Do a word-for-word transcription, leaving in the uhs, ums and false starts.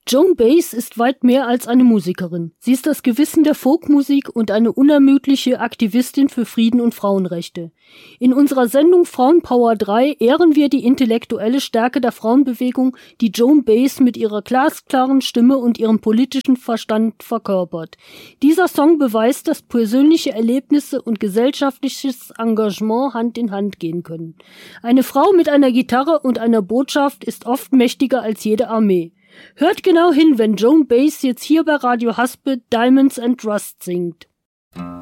Joan Baez ist weit mehr als eine Musikerin. Sie ist das Gewissen der Folkmusik und eine unermüdliche Aktivistin für Frieden und Frauenrechte. In unserer Sendung Frauenpower drei ehren wir die intellektuelle Stärke der Frauenbewegung, die Joan Baez mit ihrer glasklaren Stimme und ihrem politischen Verstand verkörpert. Dieser Song beweist, dass persönliche Erlebnisse und gesellschaftliches Engagement Hand in Hand gehen können. Eine Frau mit einer Gitarre und einer Botschaft ist oft mächtiger als jede Armee. Hört genau hin, wenn Joan Baez jetzt hier bei Radio Haspe Diamonds and Rust singt.